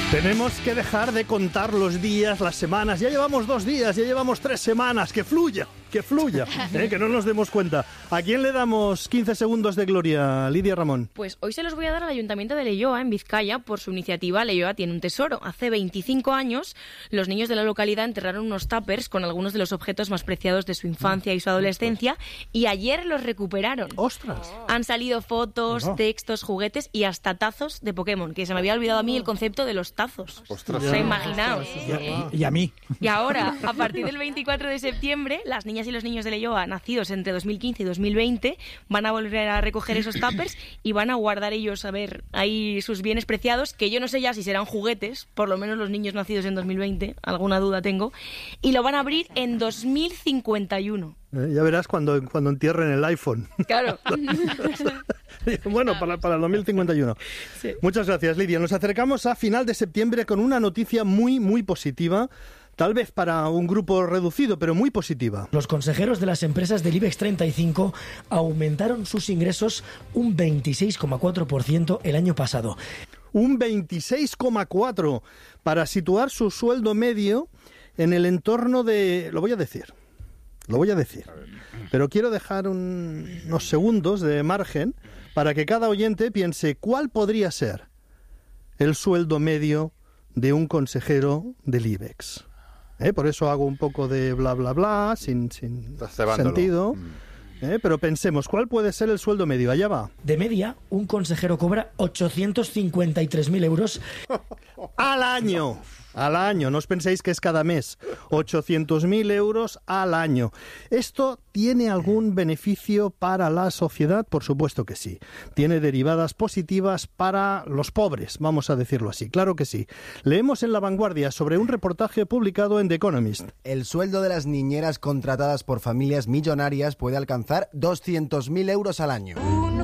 Tenemos que dejar de contar los días, las semanas. Ya llevamos 2 días, ya llevamos 3 semanas. Que fluya, que no nos demos cuenta. ¿A quién le damos 15 segundos de gloria, Lidia Ramón? Pues hoy se los voy a dar al Ayuntamiento de Leioa, en Vizcaya, por su iniciativa Leioa tiene un tesoro. Hace 25 años, los niños de la localidad enterraron unos tuppers con algunos de los objetos más preciados de su infancia y su adolescencia, y ayer los recuperaron. ¡Ostras! Han salido fotos, textos, juguetes y hasta tazos de Pokémon, que se me había olvidado a mí el concepto de los tazos. ¡Ostras! ¿Se imaginaos? Y a mí. Y ahora, a partir del 24 de septiembre, las niñas y los niños de Leioa, nacidos entre 2015 y 2020, van a volver a recoger esos tuppers y van a guardar ellos, a ver, ahí sus bienes preciados, que yo no sé ya si serán juguetes, por lo menos los niños nacidos en 2020, alguna duda tengo, y lo van a abrir en 2051. Ya verás cuando entierren el iPhone. Claro. Bueno, para el 2051. Sí. Muchas gracias, Lidia. Nos acercamos a final de septiembre con una noticia muy, muy positiva. Tal vez para un grupo reducido, pero muy positiva. Los consejeros de las empresas del IBEX 35 aumentaron sus ingresos un 26,4% el año pasado. Un 26,4% para situar su sueldo medio en el entorno de... Lo voy a decir, pero quiero dejar unos segundos de margen para que cada oyente piense cuál podría ser el sueldo medio de un consejero del IBEX. Por eso hago un poco de bla, bla, bla, sin sentido. Pero pensemos, ¿cuál puede ser el sueldo medio? Allá va. De media, un consejero cobra 853.000 euros. ¡Al año! Al año, no os penséis que es cada mes. 800.000 euros al año. ¿Esto tiene algún beneficio para la sociedad? Por supuesto que sí. Tiene derivadas positivas para los pobres, vamos a decirlo así. Claro que sí. Leemos en La Vanguardia sobre un reportaje publicado en The Economist. El sueldo de las niñeras contratadas por familias millonarias puede alcanzar 200.000 euros al año.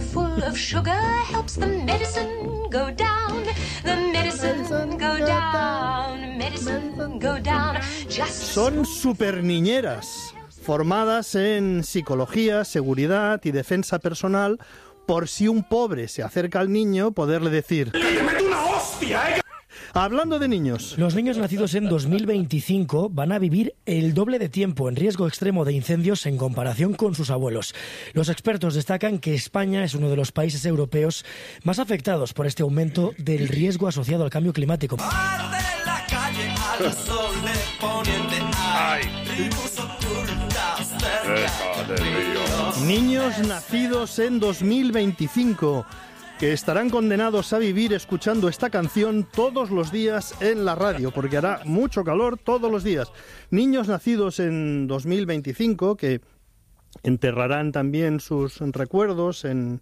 Son superniñeras, formadas en psicología, seguridad y defensa personal, por si un pobre se acerca al niño, poderle decir... ¡Que te meto una hostia, Hablando de niños. Los niños nacidos en 2025 van a vivir el doble de tiempo en riesgo extremo de incendios en comparación con sus abuelos. Los expertos destacan que España es uno de los países europeos más afectados por este aumento del riesgo asociado al cambio climático. Niños nacidos en 2025 que estarán condenados a vivir escuchando esta canción todos los días en la radio, porque hará mucho calor todos los días. Niños nacidos en 2025 que enterrarán también sus recuerdos en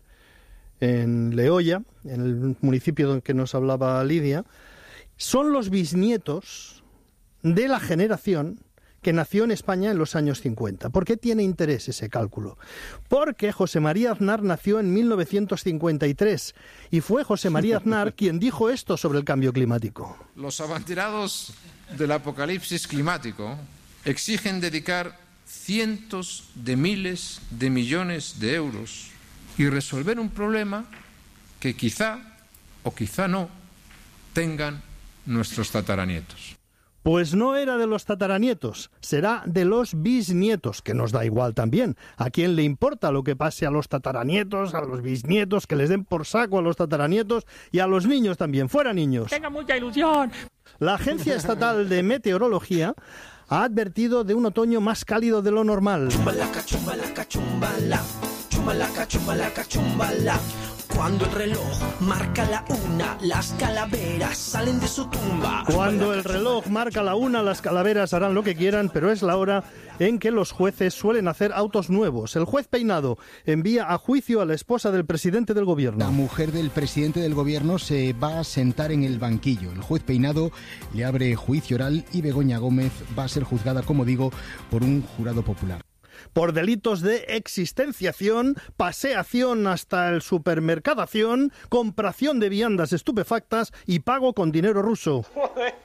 Leioa, en el municipio del que nos hablaba Lidia, son los bisnietos de la generación que nació en España en los años 50. ¿Por qué tiene interés ese cálculo? Porque José María Aznar nació en 1953 y fue José María Aznar quien dijo esto sobre el cambio climático. Los abanderados del apocalipsis climático exigen dedicar cientos de miles de millones de euros y resolver un problema que quizá o quizá no tengan nuestros tataranietos. Pues no era de los tataranietos, será de los bisnietos, que nos da igual también. ¿A quién le importa lo que pase a los tataranietos, a los bisnietos, que les den por saco a los tataranietos y a los niños también? ¡Fuera niños! ¡Tenga mucha ilusión! La Agencia Estatal de Meteorología ha advertido de un otoño más cálido de lo normal. Chumbalaca, chumbalaca, chumbala. Chumbalaca, chumbalaca, chumbala. Cuando el reloj marca la 1, las calaveras salen de su tumba. Cuando el reloj marca la 1, las calaveras harán lo que quieran, pero es la hora en que los jueces suelen hacer autos nuevos. El juez Peinado envía a juicio a la esposa del presidente del gobierno. La mujer del presidente del gobierno se va a sentar en el banquillo. El juez Peinado le abre juicio oral y Begoña Gómez va a ser juzgada, como digo, por un jurado popular. Por delitos de existenciación, paseación hasta el supermercadación, compración de viandas estupefactas y pago con dinero ruso. Joder,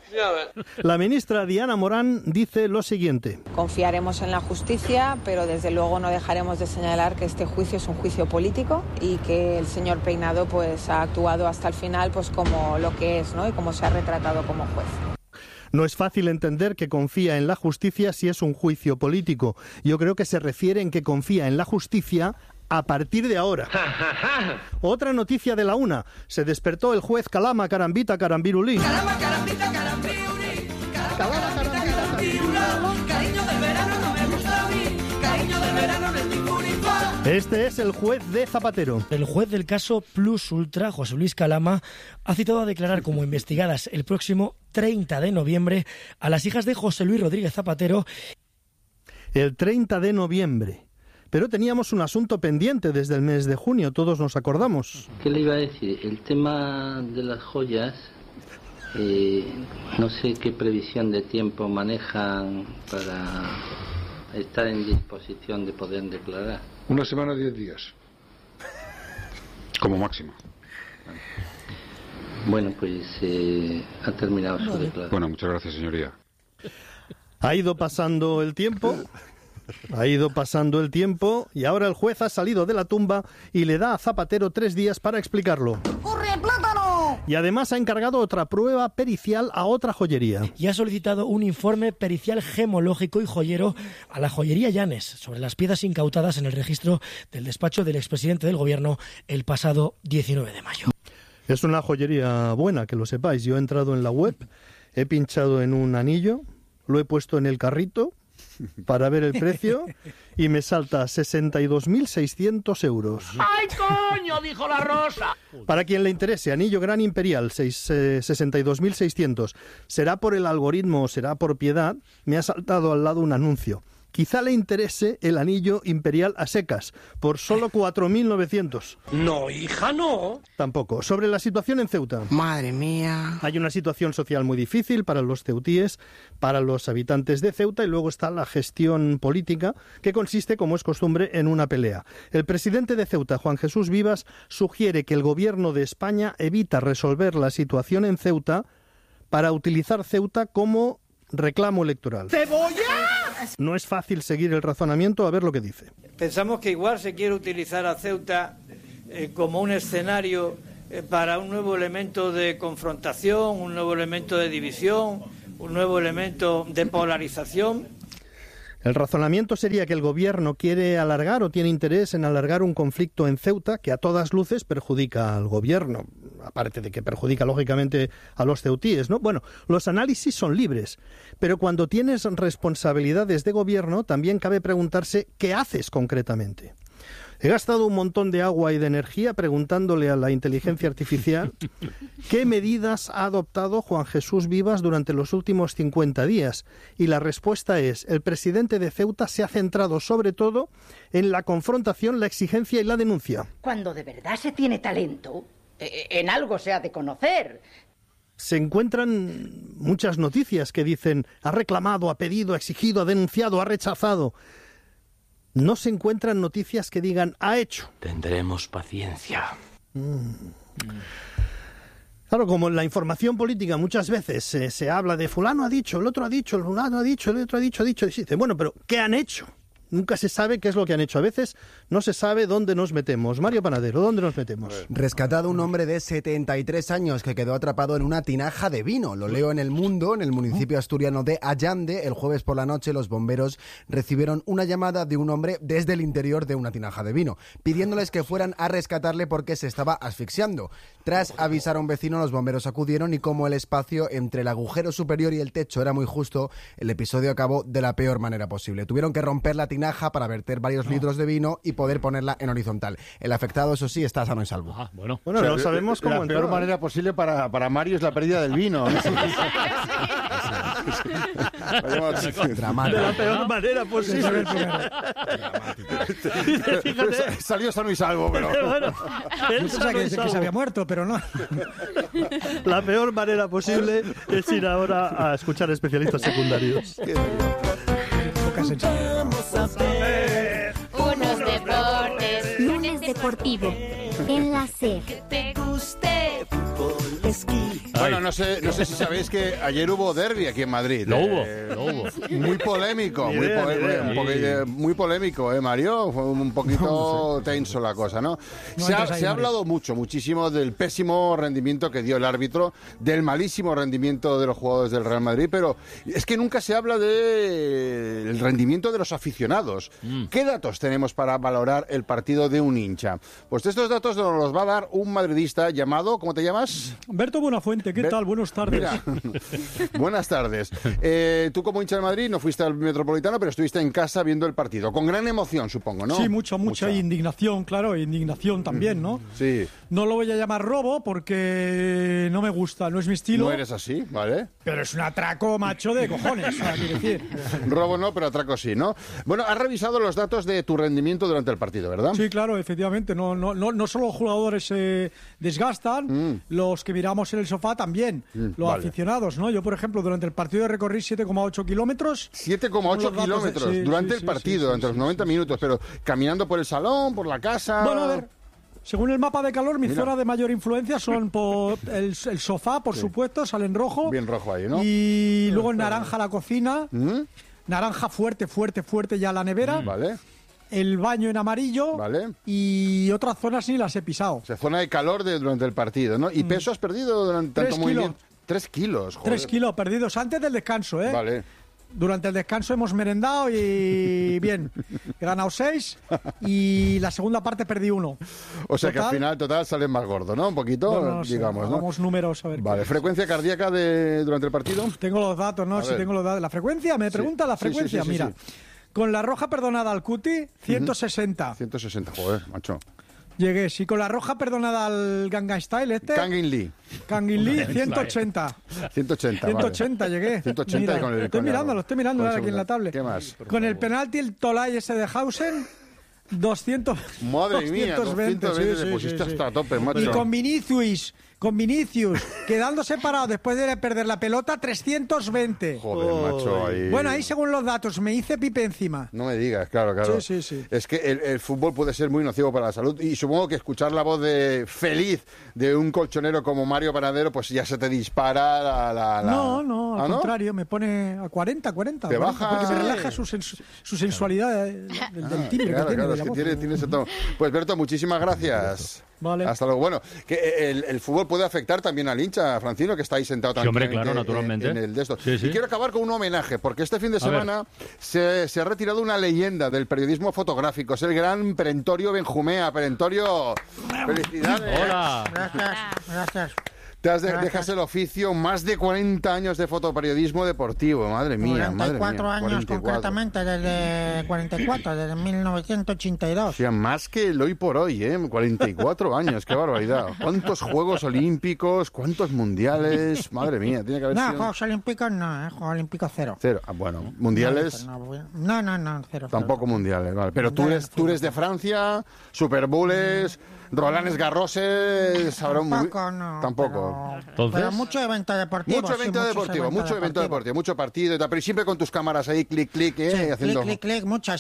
La ministra Diana Morán dice lo siguiente. Confiaremos en la justicia, pero desde luego no dejaremos de señalar que este juicio es un juicio político y que el señor Peinado pues ha actuado hasta el final pues como lo que es, ¿no? Y como se ha retratado como juez. No es fácil entender que confía en la justicia si es un juicio político. Yo creo que se refiere en que confía en la justicia a partir de ahora. Otra noticia de la una. Se despertó el juez Calama Carambita Carambirulí. Calama, carambita, carambirulí. Calama, carambita, carambirulí. Cariño del verano no me gusta a mí. Cariño del verano no es ningún igual. Este es el juez de Zapatero. El juez del caso Plus Ultra, José Luis Calama, ha citado a declarar como investigadas el próximo 30 de noviembre a las hijas de José Luis Rodríguez Zapatero. El 30 de noviembre. Pero teníamos un asunto pendiente desde el mes de junio, todos nos acordamos. ¿Qué le iba a decir? El tema de las joyas, no sé qué previsión de tiempo manejan para estar en disposición de poder declarar. 1 semana, 10 días. Como máximo. Bueno, pues ha terminado su declaración. Bueno, muchas gracias, señoría. Ha ido pasando el tiempo y ahora el juez ha salido de la tumba y le da a Zapatero 3 días para explicarlo. ¡Corre, plátano! Y además ha encargado otra prueba pericial a otra joyería. Y ha solicitado un informe pericial gemológico y joyero a la joyería Llanes sobre las piezas incautadas en el registro del despacho del expresidente del gobierno el pasado 19 de mayo. Es una joyería buena, que lo sepáis. Yo he entrado en la web, he pinchado en un anillo, lo he puesto en el carrito para ver el precio y me salta 62.600 euros. ¡Ay, coño! Dijo la Rosa. Para quien le interese, anillo gran imperial, 62.600. Será por el algoritmo o será por piedad, me ha saltado al lado un anuncio. Quizá le interese el anillo imperial a secas, por solo 4.900. No, hija, no. Tampoco. Sobre la situación en Ceuta. Madre mía. Hay una situación social muy difícil para los ceutíes, para los habitantes de Ceuta, y luego está la gestión política, que consiste, como es costumbre, en una pelea. El presidente de Ceuta, Juan Jesús Vivas, sugiere que el gobierno de España evita resolver la situación en Ceuta para utilizar Ceuta como reclamo electoral. ¡Cebolla! No es fácil seguir el razonamiento, a ver lo que dice. Pensamos que igual se quiere utilizar a Ceuta como un escenario para un nuevo elemento de confrontación, un nuevo elemento de división, un nuevo elemento de polarización. El razonamiento sería que el gobierno quiere alargar o tiene interés en alargar un conflicto en Ceuta que a todas luces perjudica al gobierno, aparte de que perjudica lógicamente a los ceutíes, ¿no? Bueno, los análisis son libres, pero cuando tienes responsabilidades de gobierno también cabe preguntarse ¿qué haces concretamente? He gastado un montón de agua y de energía preguntándole a la inteligencia artificial qué medidas ha adoptado Juan Jesús Vivas durante los últimos 50 días. Y la respuesta es, el presidente de Ceuta se ha centrado sobre todo en la confrontación, la exigencia y la denuncia. Cuando de verdad se tiene talento, en algo se ha de conocer. Se encuentran muchas noticias que dicen, ha reclamado, ha pedido, ha exigido, ha denunciado, ha rechazado. No se encuentran noticias que digan, ha hecho. Tendremos paciencia. Claro, como en la información política muchas veces se habla de fulano ha dicho, el otro ha dicho, el fulano ha dicho, el otro ha dicho, y dice, bueno, pero ¿qué han hecho? Nunca se sabe qué es lo que han hecho. A veces no se sabe dónde nos metemos. Mario Panadero, ¿dónde nos metemos? Rescatado un hombre de 73 años que quedó atrapado en una tinaja de vino. Lo leo en El Mundo, en el municipio asturiano de Allande. El jueves por la noche los bomberos recibieron una llamada de un hombre desde el interior de una tinaja de vino, pidiéndoles que fueran a rescatarle porque se estaba asfixiando. Tras avisar a un vecino, los bomberos acudieron y como el espacio entre el agujero superior y el techo era muy justo, el episodio acabó de la peor manera posible. Tuvieron que romper la tinaja para verter varios litros de vino y poder ponerla en horizontal. El afectado, eso sí, está sano y salvo. Bueno, o sea, no sabemos cómo la entró. peor manera posible para Mario es la pérdida del vino. De la peor manera posible. Fíjate. Salió sano y salvo, pero... Bueno, yo pensaba que se había muerto, pero no. La peor manera posible es ir ahora a escuchar especialistas secundarios. Vamos a ver unos deportes. Lunes deportivo en la SER. Que te guste fútbol, esquí. Bueno, no sé si sabéis que ayer hubo derbi aquí en Madrid. Lo hubo. Muy polémico, muy polémico, Mario? Fue un poquito tenso la cosa, ¿no? Se ha hablado muchísimo del pésimo rendimiento que dio el árbitro, del malísimo rendimiento de los jugadores del Real Madrid, pero es que nunca se habla del rendimiento de los aficionados. ¿Qué datos tenemos para valorar el partido de un hincha? Pues estos datos nos los va a dar un madridista llamado, ¿cómo te llamas? Berto Buenafuente, ¿qué tal? Buenas tardes. Mira, buenas tardes. Tú como hincha de Madrid no fuiste al Metropolitano, pero estuviste en casa viendo el partido. Con gran emoción, supongo, ¿no? Sí, mucha indignación, claro, indignación también, ¿no? Sí. No lo voy a llamar robo porque no me gusta, no es mi estilo. No eres así, ¿vale? Pero es un atraco, macho, de cojones, quiero decir. Robo no, pero atraco sí, ¿no? Bueno, has revisado los datos de tu rendimiento durante el partido, ¿verdad? Sí, claro, efectivamente. No solo los jugadores se desgastan, los que miramos en el sofá también, los aficionados, ¿no? Yo, por ejemplo, durante el partido recorrí 7,8 kilómetros. 7,8 kilómetros durante el partido, durante los 90 minutos, pero caminando por el salón, por la casa... Bueno, a ver... Según el mapa de calor, mi zona de mayor influencia son por el sofá, por supuesto, sale en rojo. Bien rojo ahí, ¿no? Y luego en naranja la cocina, naranja fuerte ya la nevera. Vale. El baño en amarillo. Vale. Y otras zonas ni las he pisado. O sea, zona de calor durante el partido, ¿no? ¿Y peso has perdido durante tanto movimiento? 3 kilos, joder. 3 kilos perdidos antes del descanso, ¿eh? Vale. Durante el descanso hemos merendado y bien, he ganado 6 y la segunda parte perdí 1. O sea que al final total sales más gordo, ¿no? Un poquito, digamos, ¿no? Vamos números a ver. Vale, ¿frecuencia cardíaca durante el partido? Tengo los datos, ¿no? Sí, tengo los datos. ¿La frecuencia? ¿Me pregunta la frecuencia? Sí. Mira, con la roja perdonada al Cuti, 160. 160, joder, macho. Llegué, sí, con la roja perdonada al Gangnam Style Kangin Lee, 180. 180 vale. Llegué. 180 Mira, y con el... lo estoy mirando ahora aquí en la tablet. ¿Qué más? Con el penalti, el Tolai ese de Hausen, 200. Madre mía, 220 sí, te pusiste hasta a tope, macho. Y con Vinicius, quedando separado después de perder la pelota, 320. Joder, macho, ahí... Bueno, ahí según los datos, me hice pipe encima. No me digas, claro. Sí. Es que el fútbol puede ser muy nocivo para la salud y supongo que escuchar la voz feliz de un colchonero como Mario Panadero, pues ya se te dispara la... No, al contrario, me pone a 40. Te baja... Porque me relaja su sensualidad del timbre que tiene. Claro, es que tiene ese tono. Pues Berto, muchísimas gracias. Vale. Hasta luego. Bueno, que el fútbol puede afectar también al hincha, Francino, que está ahí sentado también. Sí, hombre, claro, naturalmente. En el de esto. Sí. Y quiero acabar con un homenaje, porque este fin de semana se ha retirado una leyenda del periodismo fotográfico. Es el gran Perentorio Benjumea. Perentorio, felicidades. Hola. Gracias. Dejas el oficio, más de 40 años de fotoperiodismo deportivo, madre mía. 44 años concretamente, desde 44, desde 1982. O sea, más que el hoy por hoy, 44 años, qué barbaridad. ¿Cuántos Juegos Olímpicos, cuántos Mundiales? Madre mía, tiene que haber sido... Juegos Olímpicos no, Juegos Olímpicos 0. Bueno, ¿Mundiales? No, 0. Tampoco Mundiales, vale. Pero tú eres de Francia, Super Bowls... Roland Garroses, tampoco. Pero mucho evento deportivo. Mucho evento deportivo, mucho partido y tal, pero siempre con tus cámaras ahí, clic, haciendo... Clic, mucha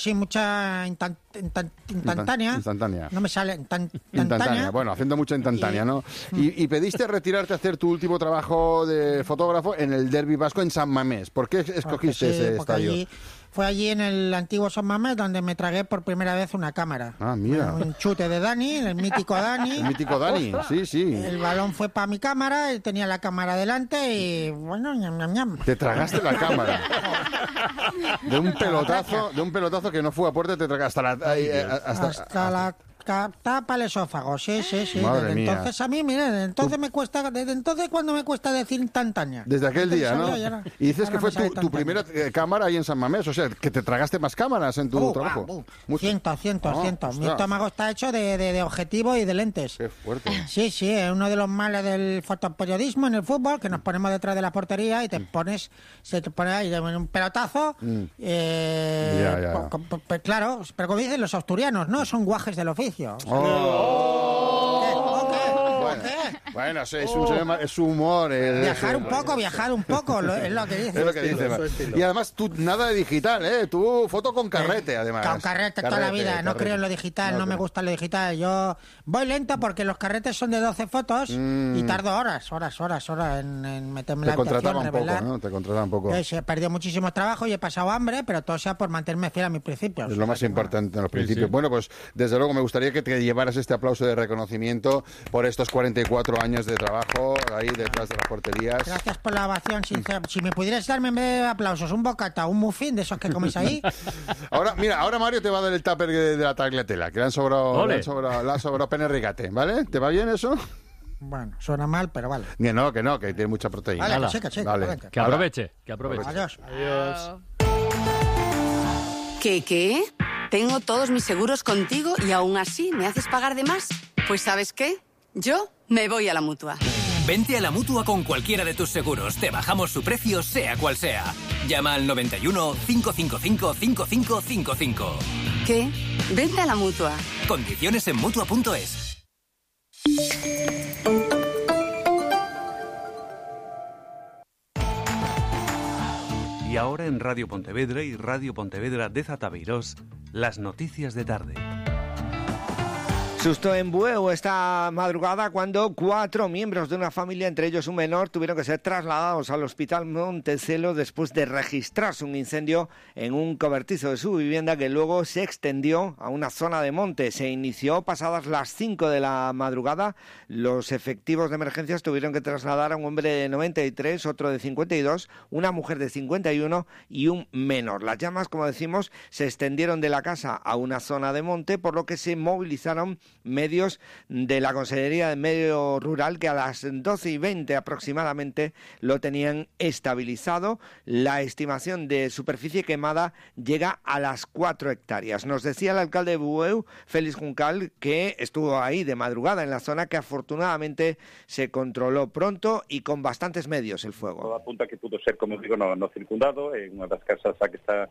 instantánea. No me sale instantánea. Bueno, haciendo mucha instantánea, ¿no? Y pediste retirarte a hacer tu último trabajo de fotógrafo en el Derbi Vasco en San Mamés. ¿Por qué escogiste ese estadio? Fue allí en el antiguo San Mamés donde me tragué por primera vez una cámara. Ah, mira. Un chute de Dani, el mítico Dani. El mítico Dani, sí. El balón fue para mi cámara y tenía la cámara delante y bueno, ñam. Te tragaste la cámara. De un pelotazo que no fue a puerta, te tragaste hasta la tapa el esófago, sí. Madre mía. Entonces a mí, mire, entonces cuando me cuesta decir instantánea. Desde aquel día, ¿no? Y dices que fue tu primera cámara ahí en San Mamés, o sea, que te tragaste más cámaras en tu trabajo. Cientos. Mi estómago está hecho de objetivo y de lentes. Qué fuerte. Sí, es uno de los males del fotoperiodismo en el fútbol, que nos ponemos detrás de la portería y se te pone ahí un pelotazo. Claro, pero como dicen los asturianos, no son guajes del oficio. Bueno, es su humor. Viajar un poco, es lo que dice. Es lo que dice. Y además, tú nada de digital, ¿eh? Tú foto con carrete, además. Con carrete toda la vida, no creo en lo digital, no me gusta lo digital. Yo voy lento porque los carretes son de 12 fotos y tardo horas en meterme la habitación, revelar. Te contratan poco. He perdido muchísimo trabajo y he pasado hambre, pero todo sea por mantenerme fiel a mis principios. Es lo más importante en los principios. Bueno, pues desde luego me gustaría que te llevaras este aplauso de reconocimiento por estos 44 años de trabajo ahí detrás de las porterías. Gracias por la ovación. Si me pudieras darme en vez de aplausos un bocata, un muffin de esos que coméis ahí. Ahora Mario te va a dar el tupper de la tagliatella, que le han sobrado pene rigate, ¿vale? ¿Te va bien eso? Bueno, suena mal, pero vale. Que tiene mucha proteína. Vale, que sí. Vale. Que aproveche. Adiós. ¿Qué? Tengo todos mis seguros contigo y aún así me haces pagar de más. Pues ¿sabes qué? Yo me voy a la Mutua. Vente a la Mutua con cualquiera de tus seguros. Te bajamos su precio, sea cual sea. Llama al 91 555 5555. ¿Qué? Vente a la Mutua. Condiciones en Mutua.es. Y ahora en Radio Pontevedra y Radio Pontevedra de Zatabeirós, las noticias de tarde. Susto en Bueu esta madrugada cuando 4 miembros de una familia, entre ellos un menor, tuvieron que ser trasladados al Hospital Montecelo después de registrarse un incendio en un cobertizo de su vivienda que luego se extendió a una zona de monte. Se inició pasadas las 5 de la madrugada. Los efectivos de emergencias tuvieron que trasladar a un hombre de 93, otro de 52, una mujer de 51 y un menor. Las llamas, como decimos, se extendieron de la casa a una zona de monte, por lo que se movilizaron medios de la Consejería de Medio Rural que a las 12:20 aproximadamente lo tenían estabilizado. La estimación de superficie quemada llega a las 4 hectáreas. Nos decía el alcalde de Bueu, Félix Juncal, que estuvo ahí de madrugada en la zona, que afortunadamente se controló pronto y con bastantes medios el fuego. Todo apunta que pudo ser, como digo, no circundado, en unha das casas a que está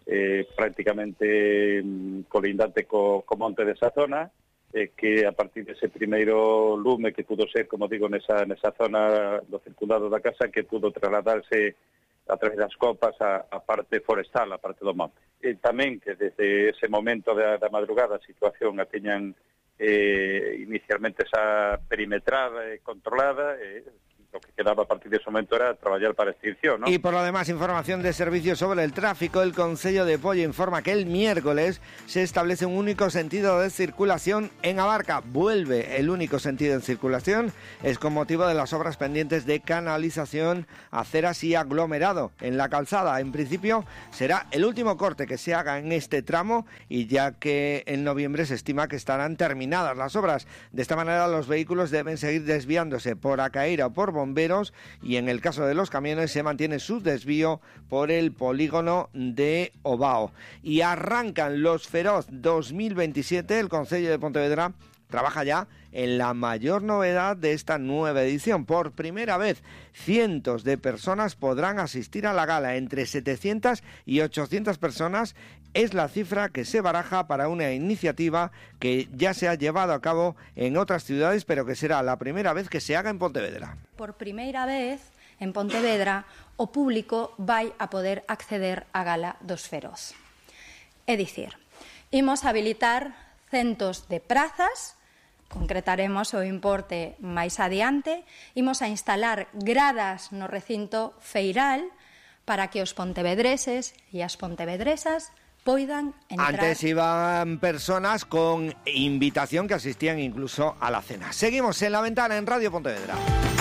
prácticamente colindante co monte desa zona, que a partir dese primeiro lume que pudo ser, como digo, nesa zona do circundado da casa, que pudo trasladarse a través das copas a parte forestal, a parte do monte. E tamén que desde ese momento da madrugada a situación a teñan inicialmente esa perimetrada e controlada, lo que quedaba a partir de ese momento era traballar para a extinción, ¿no? Y por lo demás, información de servicios sobre el tráfico. El Concello de Poio informa que el miércoles se establece un único sentido de circulación en Abarca. Vuelve el único sentido en circulación. Es con motivo de las obras pendientes de canalización, aceras y aglomerado en la calzada. En principio será el último corte que se haga en este tramo, y ya que en noviembre se estima que estarán terminadas las obras. De esta manera los vehículos deben seguir desviándose por Acaíra o por bomberos, y en el caso de los camiones se mantiene su desvío por el polígono de Obao. Y arrancan los Feroz 2027. El Concello de Pontevedra trabaja ya en la mayor novedad de esta nueva edición. Por primera vez, cientos de personas podrán asistir a la gala. Entre 700 y 800 personas es la cifra que se baraja para una iniciativa que ya se ha llevado a cabo en otras ciudades, pero que será la primera vez que se haga en Pontevedra. Por primeira vez, en Pontevedra, o público vai a poder acceder á gala dos Feroz. É dicir, imos habilitar centos de prazas, concretaremos o importe máis adiante, imos a instalar gradas no recinto feiral para que os pontevedreses e as pontevedresas poidan entrar. Antes iban personas con invitación que asistían incluso a la cena. Seguimos en La Ventana en Radio Pontevedra.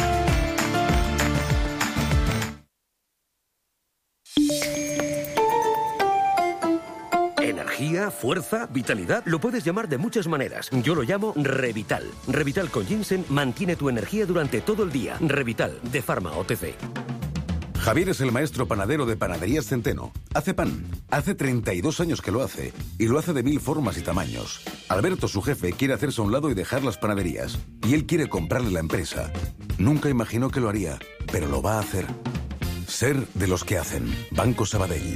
Energía, fuerza, vitalidad, lo puedes llamar de muchas maneras. Yo lo llamo Revital. Revital con ginseng mantiene tu energía durante todo el día. Revital, de Pharma OTC. Javier es el maestro panadero de Panaderías Centeno. Hace pan. Hace 32 años que lo hace. Y lo hace de 1000 formas y tamaños. Alberto, su jefe, quiere hacerse a un lado y dejar las panaderías. Y él quiere comprarle la empresa. Nunca imaginó que lo haría, pero lo va a hacer. Ser de los que hacen. Banco Sabadell.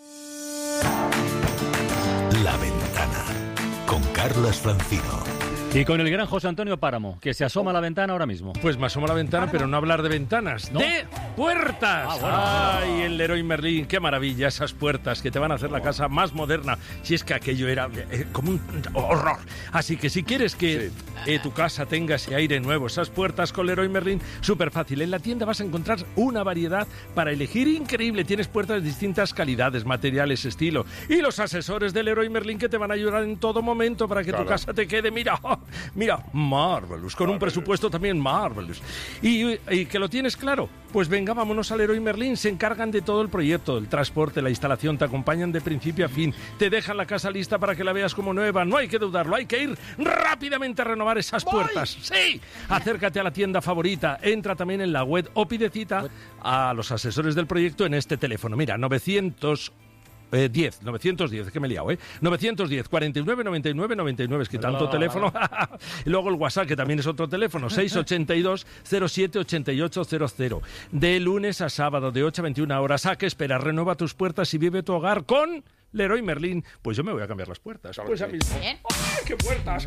La Ventana, con Carlas Francino. Y con el gran José Antonio Páramo, que se asoma a la ventana ahora mismo. Pues me asoma a la ventana, pero no hablar de ventanas, ¿no? ¡De puertas! ¡Ay, el Leroy Merlin! ¡Qué maravilla esas puertas que te van a hacer la casa más moderna! Si es que aquello era como un horror. Así que si quieres que tu casa tenga ese aire nuevo, esas puertas con Leroy Merlin, súper fácil. En la tienda vas a encontrar una variedad para elegir increíble. Tienes puertas de distintas calidades, materiales, estilo. Y los asesores de Leroy Merlin que te van a ayudar en todo momento para que tu casa te quede, mira, marvelous, con un presupuesto también marvelous. ¿Y que lo tienes claro? Pues venga, vámonos a Leroy Merlin. Se encargan de todo el proyecto, el transporte, la instalación, te acompañan de principio a fin, te dejan la casa lista para que la veas como nueva. No hay que dudarlo, hay que ir rápidamente a renovar esas puertas. ¡Sí! Acércate a la tienda favorita, entra también en la web o pide cita a los asesores del proyecto en este teléfono. Mira, 910, que me he liado, 910 49 99 99, es que tanto teléfono. Y luego el WhatsApp, que también es otro teléfono, 682 07 8800. De lunes a sábado, de 8 a 21 horas. ¿A qué esperas? Renueva tus puertas y vive tu hogar con Leroy Merlin. Pues yo me voy a cambiar las puertas. Pues a mismo. ¡Ay, qué puertas!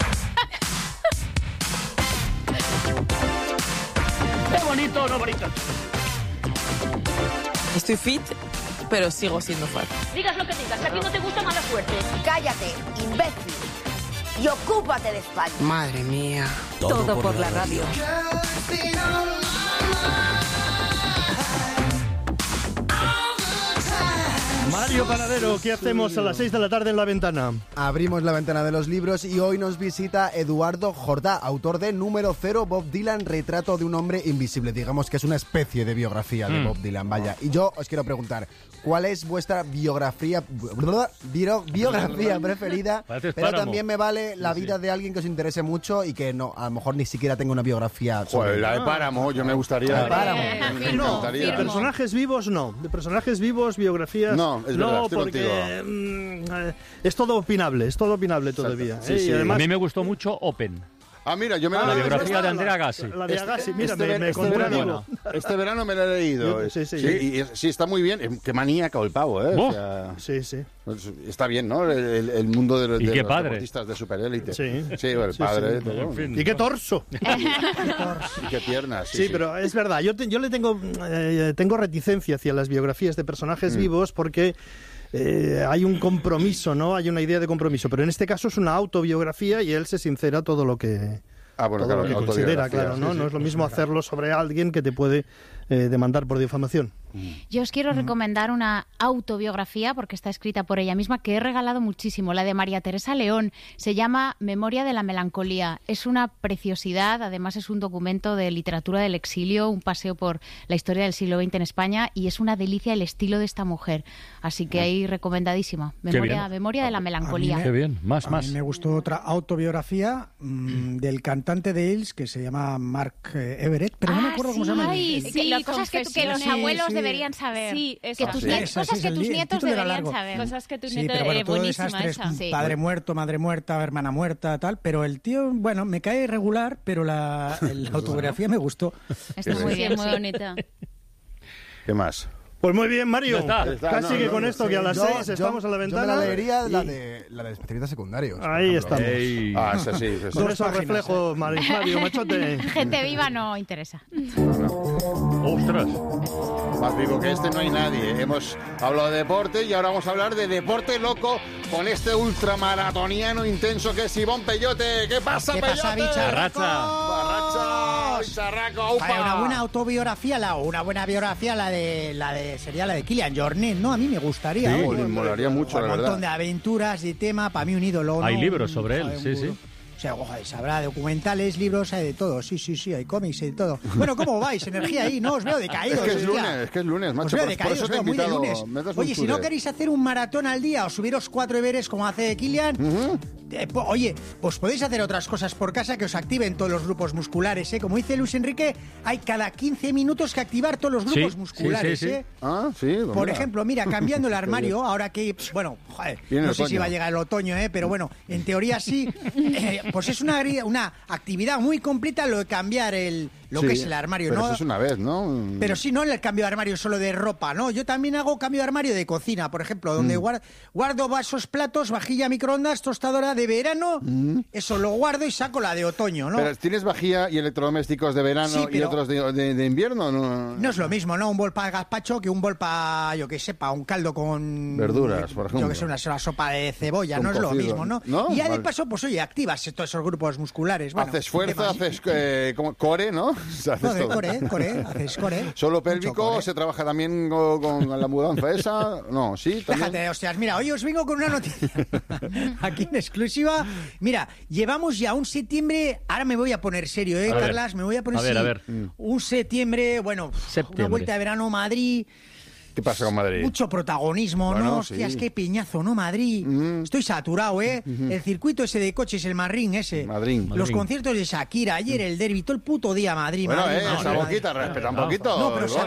¡Qué bonito, no bonito! Estoy fit, pero sigo siendo fuerte. Digas lo que digas, que a ti no te gusta mala suerte. Cállate, imbécil, y ocúpate de España. Madre mía. Todo por la radio. Mario Panadero, ¿qué hacemos a las 6 de la tarde en La Ventana? Abrimos la ventana de los libros y hoy nos visita Eduardo Jordá, autor de Número 0, Bob Dylan, retrato de un hombre invisible. Digamos que es una especie de biografía de Bob Dylan, vaya. Y yo os quiero preguntar, ¿cuál es vuestra biografía preferida? Pero también me vale la vida de alguien que os interese mucho y que no, a lo mejor ni siquiera tenga una biografía sobre... Joder, la de Páramo, yo me gustaría. La de Páramo. Me encantaría. De personajes vivos, no. De personajes vivos, biografías... No, es verdad, estoy porque es todo opinable todavía. Sí. Y además, a mí me gustó mucho Open. Ah, mira, yo me la biografía de Andrea Agassi. La de Agassi, mira, me conté un amigo. Este verano me la he leído. Sí, sí, está muy bien. Qué maníaco el pavo, ¿eh? Oh. O sea, sí. Pues está bien, ¿no? El mundo de los deportistas de superélite. Sí, el padre. Sí. En fin. Y qué torso. Y qué piernas. Sí, pero es verdad. Yo le tengo reticencia hacia las biografías de personajes vivos porque... hay un compromiso, ¿no? Hay una idea de compromiso, pero en este caso es una autobiografía y él se sincera todo lo que considera, claro, ¿no? No es lo mismo hacerlo sobre alguien que te puede demandar por difamación. Yo os quiero recomendar una autobiografía, porque está escrita por ella misma, que he regalado muchísimo, la de María Teresa León. Se llama Memoria de la melancolía. Es una preciosidad, además es un documento de literatura del exilio, un paseo por la historia del siglo XX en España, y es una delicia el estilo de esta mujer. Así que ahí recomendadísima. Memoria de la melancolía. Qué bien, más. A mí me gustó otra autobiografía del cantante de Hills, que se llama Mark Everett, pero no me acuerdo cómo se llama. Cosas que los abuelos deberían saber. Sí, cosas que tus nietos deberían saber. Cosas que tus nietos nietos... pero bueno, todo buenísima desastre, esa. Padre muerto, madre muerta, hermana muerta, tal. Pero el tío, bueno, me cae regular, pero la autobiografía me gustó. Está muy bien, muy bonita. ¿Qué más? Pues muy bien, Mario. Casi que con esto, que a las 6 estamos a la ventana. Yo me la leería la de especialistas secundarios. Ahí estamos. Esa sí. Con esos reflejos, Mario, machote. Gente viva no interesa. ¡Ostras! Más vivo que este no hay nadie. Hemos hablado de deporte y ahora vamos a hablar de deporte loco con este ultramaratoniano intenso que es Ivón Pellote. ¿Qué pasa, Pellote? ¿Qué pasa, bicharraco? Barracha, bicharraco, upa. Una buena autobiografía, una buena biografía, sería la de Kilian Jornet, ¿no? A mí me gustaría. Sí, me molaría mucho, la verdad. Un montón de aventuras y tema, para mí un ídolo. Hay ¿no? libros sobre él, sí. O sea, habrá documentales, libros, hay de todo. Sí, hay cómics, hay de todo. Bueno, ¿cómo vais? Energía ahí, no os veo decaídos. Es que es lunes, macho. Os veo decaídos, os veo muy de lunes. Oye, si no queréis hacer un maratón al día o subiros 4 Everest como hace Kilian, oye, pues podéis hacer otras cosas por casa que os activen todos los grupos musculares, ¿eh? Como dice Luis Enrique, hay cada 15 minutos que activar todos los grupos musculares, ¿eh? Ah, sí. Pues por ejemplo, mira, cambiando el armario, ahora que, bueno, no sé si va a llegar el otoño, pero bueno, en teoría sí, pues es una actividad muy completa lo de cambiar lo que es el armario, pero ¿no? eso es una vez, ¿no? Pero sí, no en el cambio de armario solo de ropa, ¿no? Yo también hago cambio de armario de cocina, por ejemplo, donde guardo vasos, platos, vajilla, microondas, tostadora de verano, eso lo guardo y saco la de otoño, ¿no? Pero ¿tienes vajilla y electrodomésticos de verano y otros de invierno? No es lo mismo, ¿no? Un bol para gazpacho que un bol para, yo que sepa, un caldo con... verduras, por ejemplo. Yo que sé, una sopa de cebolla, con no cocido. Es lo mismo, ¿no? Y ya de paso, pues oye, activas todos esos grupos musculares. Bueno, haces fuerza, haces como core, ¿no? O sea, haces core, haces core. ¿Solo pélvico? ¿Se trabaja también con la mudanza esa? No, sí, también. Déjate, hostias, mira, hoy os vengo con una noticia. Aquí en exclusiva. Mira, llevamos ya un septiembre, ahora me voy a poner serio, Carlas, me voy a poner serio. A ver. Un septiembre, bueno, una vuelta de verano, Madrid. ¿Qué pasa con Madrid? Mucho protagonismo, bueno, ¿no? Hostias, sí. Qué peñazo, ¿no? Madrid. Estoy saturado, ¿eh? El circuito ese de coches, el Madrid ese. Madrid. Los conciertos de Shakira, ayer el derbi, todo el puto día Madrid. Bueno, Madrid, esa boquita, respeta un poquito. No, pero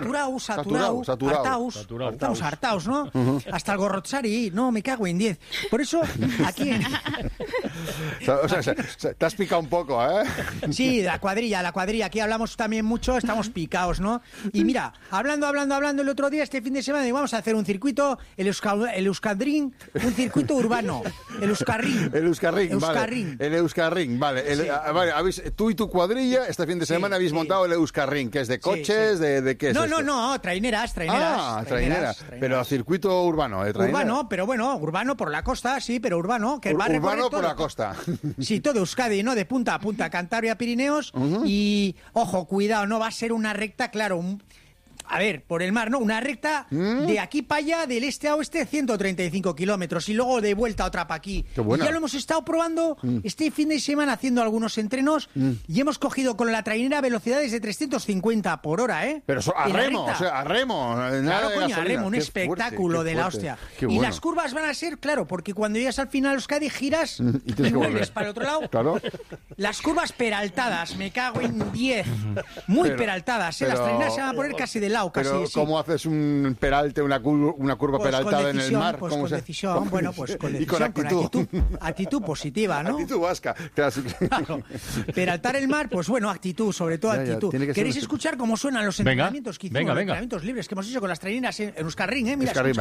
hartaos, ¿no? Hasta el Gorrochari, no, me cago en 10. Por eso, aquí... O sea, te has picado un poco, ¿eh? Sí, la cuadrilla. Aquí hablamos también mucho, estamos picados, ¿no? Y mira, hablando el otro día, este fin de semana, vamos a hacer un circuito, el Euskadrin, un circuito urbano. El Euskarring. Vale. El Euskarring, vale. Sí. Vale, tú y tu cuadrilla este fin de semana habéis montado el Euskarring, que es de coches, ¿de qué es esto? No, traineras. Ah, traineras. Pero circuito urbano, Urbano, pero bueno, urbano por la costa, sí, pero urbano. Que urbano por la costa. Sí, todo Euskadi, ¿no? De punta a punta, Cantabria, Pirineos. Y, ojo, cuidado, no va a ser una recta, claro, a ver, por el mar, ¿no? Una recta de aquí para allá, del este a oeste, 135 kilómetros. Y luego de vuelta otra para aquí. Y ya lo hemos estado probando este fin de semana haciendo algunos entrenos y hemos cogido con la trainera velocidades de 350 por hora, ¿eh? Pero a remo. Claro, coño, a remo, un espectáculo de la hostia. Y las curvas van a ser, claro, porque cuando llegas al final Euskadi giras y vuelves para el otro lado. Claro. Las curvas peraltadas, me cago en 10. Muy peraltadas, ¿eh? Las traineras se van a poner casi de lado. Pero casi, ¿cómo haces un peralte, una curva pues peraltada en el mar? Pues con decisión, bueno, pues con decisión, y con actitud. Actitud positiva, ¿no? Actitud vasca. Claro. Peraltar el mar, pues bueno, actitud, sobre todo actitud. ¿Queréis escuchar cómo suenan los entrenamientos que hicimos, los entrenamientos libres que hemos hecho con las traineras en Euskarring, ¿eh? Mira, Euskarring,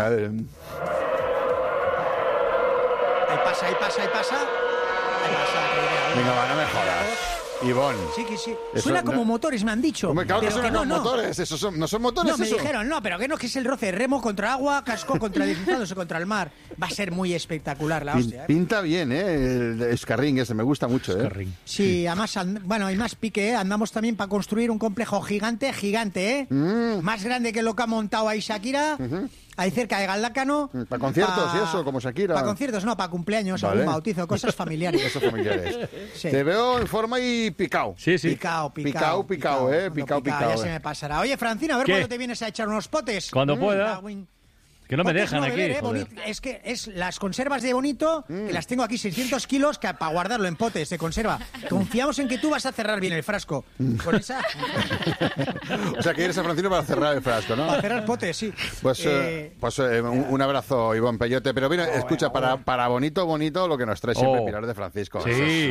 Ahí pasa. Venga, no me jodas. Ivonne. Sí. Suena como motores, me han dicho. Hombre, claro que suenan como motores. ¿No son motores? No, me dijeron, pero que no, que es el roce. Remo contra agua, casco contra deslizándose contra el mar. Va a ser muy espectacular la hostia. Pinta bien, el Euskarring ese, me gusta mucho, Sí, además, hay más pique, Andamos también para construir un complejo gigante, Más grande que lo que ha montado ahí Shakira. Ahí cerca de Galdácano. ¿Para conciertos y eso, como Shakira? Para conciertos, no, para cumpleaños, algún bautizo, cosas familiares. Sí. Te veo en forma y picao. Sí. Picao, ya se me pasará. Oye, Francina, a ver cuándo te vienes a echar unos potes. Cuando pueda. Que no me dejan aquí. Es que las conservas de Bonito, que las tengo aquí 600 kilos para guardarlo en potes de conserva. Confiamos en que tú vas a cerrar bien el frasco. Con esa... O sea, que eres a Francino para cerrar el frasco, ¿no? Para cerrar potes, sí. Pues un abrazo, Ivonne Peyote. Pero mira, escucha, para bonito, lo que nos trae siempre Pilar de Francisco. Sí.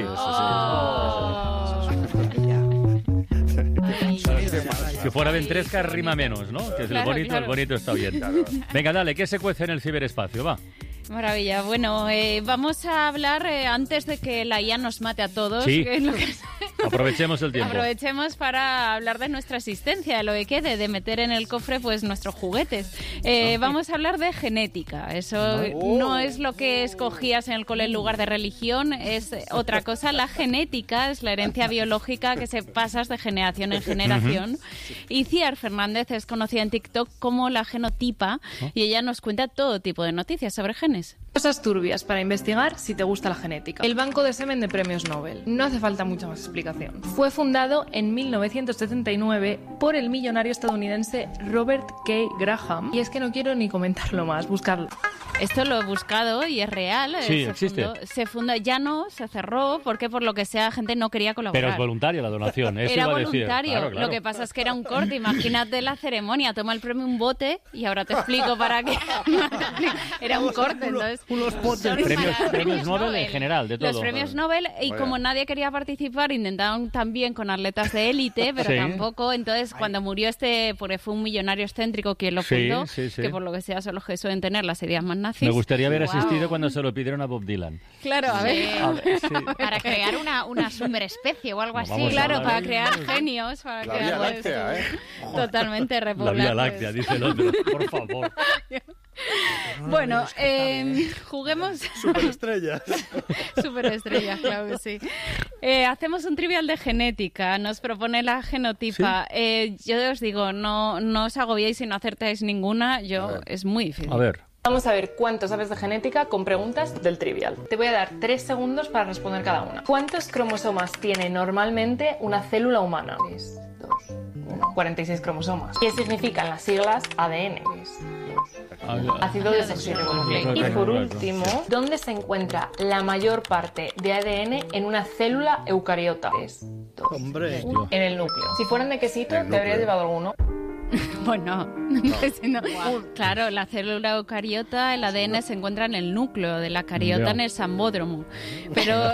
Si fuera ventresca rima menos, ¿no? Que es el bonito está bien. Venga, dale, ¿qué se cuece en el ciberespacio? Va. Maravilla. Bueno, vamos a hablar antes de que la IA nos mate a todos. Sí. Aprovechemos el tiempo. Aprovechemos para hablar de nuestra existencia, de lo que quede, de meter en el cofre pues nuestros juguetes. Vamos a hablar de genética. Eso no es lo que escogías en el cole en lugar de religión, es otra cosa. La genética es la herencia biológica que se pasa de generación en generación. Y Ciar Fernández es conocida en TikTok como la genotipa y ella nos cuenta todo tipo de noticias sobre genes. Cosas turbias para investigar si te gusta la genética. El Banco de Semen de Premios Nobel. No hace falta mucha más explicación. Fue fundado en 1979 por el millonario estadounidense Robert K. Graham. Y es que no quiero ni comentarlo más, buscarlo. Esto lo he buscado y es real. Sí, existe. Se fundó, ya no, se cerró, porque por lo que sea, gente no quería colaborar. Pero es voluntaria la donación, eso era iba a decir. voluntario, Claro. Lo que pasa es que era un corte. Imagínate la ceremonia, toma el premio un bote y ahora te explico para qué. Era un corte, entonces. Unos potes. Premios Nobel en general, de todo. Los premios Nobel, y como nadie quería participar, intentaron también con atletas de élite, pero tampoco. Entonces, cuando murió porque fue un millonario excéntrico quien lo fundó, que por lo que sea son los que suelen tener las ideas más nazis. Me gustaría haber asistido cuando se lo pidieron a Bob Dylan. Claro, a ver. Para crear una superespecie o algo así. Claro, para crear genios. Para la Vía Láctea, totalmente repoblar. La Vía Láctea, dice el otro, por favor. Bueno, juguemos. Superestrellas. Superestrellas, claro que sí. Hacemos un trivial de genética. Nos propone la genotipa. Yo os digo, no os agobiéis si no acertáis ninguna. Es muy difícil. A ver. Vamos a ver cuánto sabes de genética con preguntas del trivial. Te voy a dar 3 segundos para responder cada una. ¿Cuántos cromosomas tiene normalmente una célula humana? 3, 2, 1. 46 cromosomas. ¿Qué significan las siglas ADN? 3, 2, ácido desoxirribonucleico. Y por último, ¿dónde se encuentra la mayor parte de ADN en una célula eucariota? 3, 2, Hombre. 1. En el núcleo. Si fueran de quesito, te habrías llevado alguno. Bueno, claro, la célula eucariota, el ADN se encuentra en el núcleo de la cariota, en el sambódromo. Pero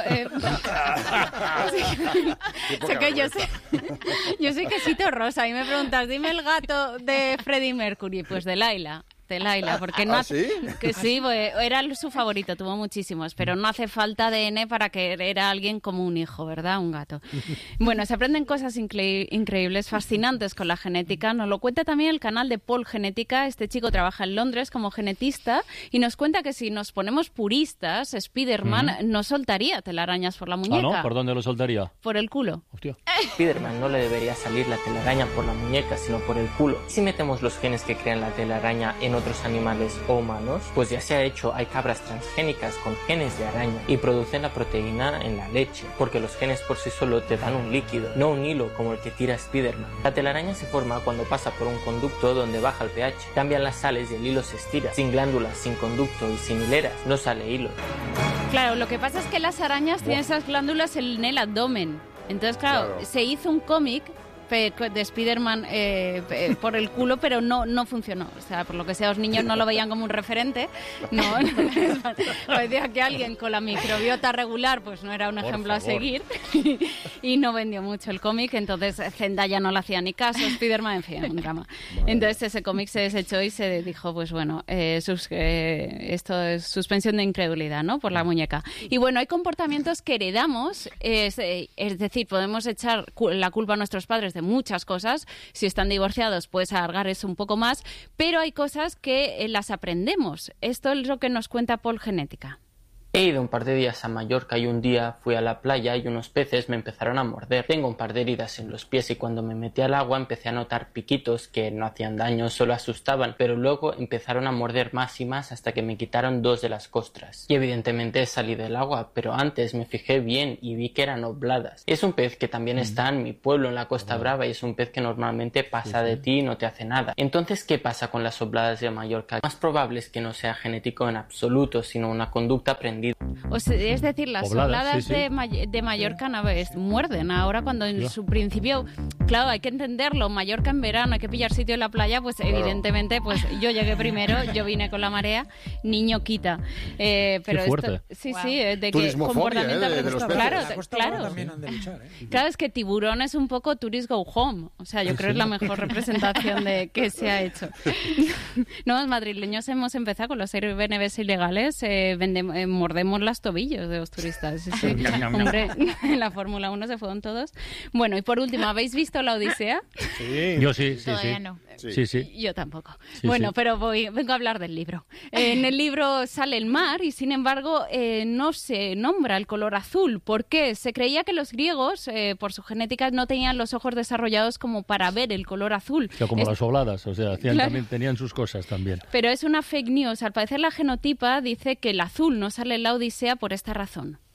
sé que yo soy quesito rosa y me preguntas, dime el gato de Freddie Mercury, pues de Laila. Porque no ¿Sí? Que sí, era su favorito, tuvo muchísimos, pero no hace falta ADN para querer a alguien como un hijo, ¿verdad? Un gato. Bueno, se aprenden cosas increíbles, fascinantes con la genética. Nos lo cuenta también el canal de Paul Genética. Este chico trabaja en Londres como genetista y nos cuenta que si nos ponemos puristas, Spiderman no soltaría telarañas por la muñeca. ¿Ah, no? ¿Por dónde lo soltaría? Por el culo. Hostia. Spiderman no le debería salir la telaraña por la muñeca, sino por el culo. Si metemos los genes que crean la telaraña en otros animales o humanos, pues ya se ha hecho, hay cabras transgénicas con genes de araña y producen la proteína en la leche, porque los genes por sí solo te dan un líquido, no un hilo como el que tira Spiderman. La telaraña se forma cuando pasa por un conducto donde baja el pH, cambian las sales y el hilo se estira. Sin glándulas, sin conducto y sin hileras, no sale hilo. Claro, lo que pasa es que las arañas tienen esas glándulas en el abdomen. Entonces, claro, se hizo un cómic de Spiderman por el culo, pero no funcionó. O sea, por lo que sea, los niños no lo veían como un referente. No parecía que alguien con la microbiota regular pues no era un ejemplo a seguir y no vendió mucho el cómic. Entonces Zendaya no le hacía ni caso, Spiderman, en fin, un drama. Entonces ese cómic se desechó y se dijo, pues bueno, esto es suspensión de incredulidad, ¿no? Por la muñeca. Y bueno, hay comportamientos que heredamos, es decir, podemos echar la culpa a nuestros padres de muchas cosas. Si están divorciados, puedes alargar eso un poco más, pero hay cosas que las aprendemos. Esto es lo que nos cuenta Paul Genética. He ido un par de días a Mallorca y un día fui a la playa y unos peces me empezaron a morder. Tengo un par de heridas en los pies y cuando me metí al agua empecé a notar piquitos que no hacían daño, solo asustaban, pero luego empezaron a morder más y más hasta que me quitaron 2 de las costras. Y evidentemente salí del agua, pero antes me fijé bien y vi que eran obladas. Es un pez que también está en mi pueblo, en la Costa Brava, y es un pez que normalmente pasa de ti y no te hace nada. Entonces, ¿qué pasa con las obladas de Mallorca? Lo más probable es que no sea genético en absoluto, sino una conducta aprendida. Es decir, las obladas de Mallorca muerden. Ahora cuando en su principio, claro, hay que entenderlo, Mallorca en verano hay que pillar sitio en la playa, pues evidentemente pues yo llegué primero, yo vine con la marea, niño quita. Pero fuerte. Esto, de turismofobia, que de los peces. Claro, es que Tiburón es un poco Tourist Go Home. O sea, yo creo que es la mejor representación de que se ha hecho. No, los madrileños hemos empezado con los Airbnbs ilegales, mordemos las tobillos de los turistas. Sí. Hombre, en la Fórmula 1 se fueron todos. Bueno, y por último, ¿habéis visto La Odisea? Sí. Yo sí. Todavía no. Sí. Yo tampoco. Sí, bueno, sí. pero vengo a hablar del libro. En el libro sale el mar y, sin embargo, no se nombra el color azul. ¿Por qué? Se creía que los griegos, por su genética, no tenían los ojos desarrollados como para ver el color azul. O sea, como las obladas, o sea, también tenían sus cosas también. Pero es una fake news. Al parecer, la genotipa dice que el azul no sale en La Odisea por esta razón.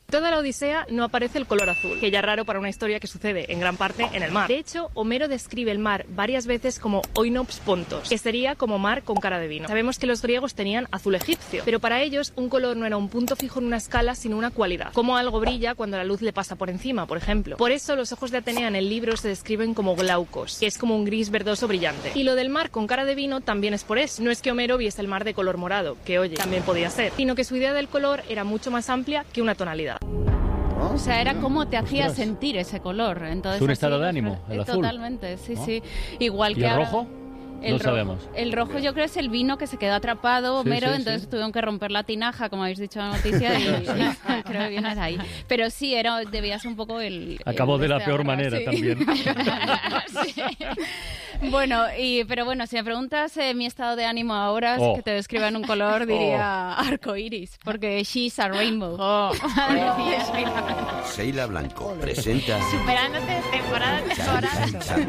Toda la Odisea no aparece el color azul, que ya es raro para una historia que sucede en gran parte en el mar. De hecho, Homero describe el mar varias veces como oinops pontos, que sería como mar con cara de vino. Sabemos que los griegos tenían azul egipcio, pero para ellos un color no era un punto fijo en una escala, sino una cualidad. Como algo brilla cuando la luz le pasa por encima, por ejemplo. Por eso los ojos de Atenea en el libro se describen como glaucos, que es como un gris verdoso brillante. Y lo del mar con cara de vino también es por eso. No es que Homero viese el mar de color morado, que oye, también podía ser, sino que su idea del color era mucho más amplia que una tonalidad. O sea, era cómo te hacía sentir ese color. Entonces, es un estado de ánimo, el azul. Totalmente, sí, sí. Igual que ¿Y el rojo? No sabemos. El rojo yo creo es el vino que se quedó atrapado, Homero, entonces tuvieron que romper la tinaja, como habéis dicho en la noticia, y creo que viene de ahí. Pero sí, debía ser un poco el... Acabó de la peor manera también. Sí. Bueno, pero bueno, si me preguntas mi estado de ánimo ahora, que te describa en un color, diría arcoiris, porque she's a rainbow. Sheila Blanco presenta... Superándote temporada a temporada.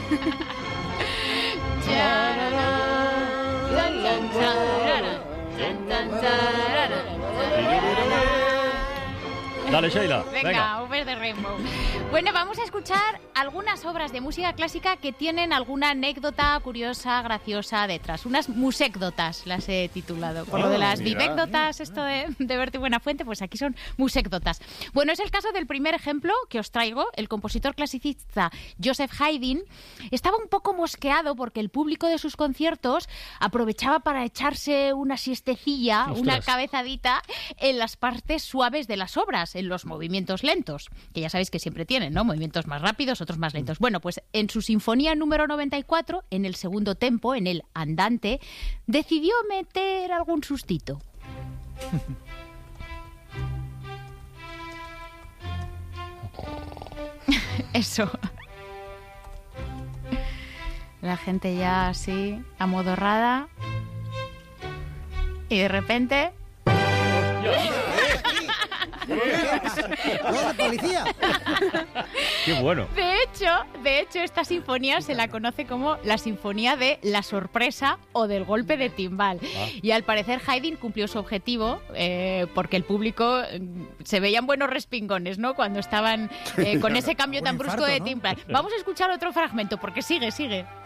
Dale, Sheila. Venga, Over the Rainbow. Bueno, vamos a escuchar algunas obras de música clásica que tienen alguna anécdota curiosa, graciosa detrás. Unas musécdotas las he titulado. Por lo de las vivécdotas, esto de Bertie Buenafuente, pues aquí son musécdotas. Bueno, es el caso del primer ejemplo que os traigo. El compositor clasicista Joseph Haydn estaba un poco mosqueado porque el público de sus conciertos aprovechaba para echarse una siestecilla, una cabezadita en las partes suaves de las obras, en los movimientos lentos, que ya sabéis que siempre tienen, ¿no? Movimientos más rápidos, otros más lentos. Bueno, pues en su sinfonía número 94, en el segundo tempo, en el andante, decidió meter algún sustito. Eso. La gente ya así, amodorrada. Y de repente... ¡La policía! ¡Qué bueno! De hecho, esta sinfonía se la conoce como la sinfonía de la sorpresa o del golpe de timbal. Y al parecer Haydn cumplió su objetivo porque el público se veían buenos respingones, ¿no? Cuando estaban con ese cambio tan brusco de timbal. Vamos a escuchar otro fragmento porque sigue.